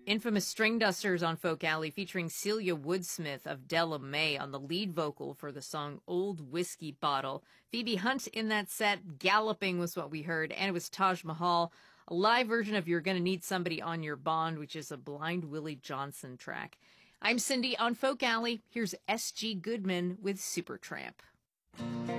Infamous String Dusters on Folk Alley featuring Celia Woodsmith of Della Mae on the lead vocal for the song Old Whiskey Bottle. Phoebe Hunt in that set, Galloping was what we heard, and it was Taj Mahal, a live version of You're Gonna Need Somebody on Your Bond, which is a Blind Willie Johnson track. I'm Cindy on Folk Alley. Here's S.G. Goodman with Supertramp.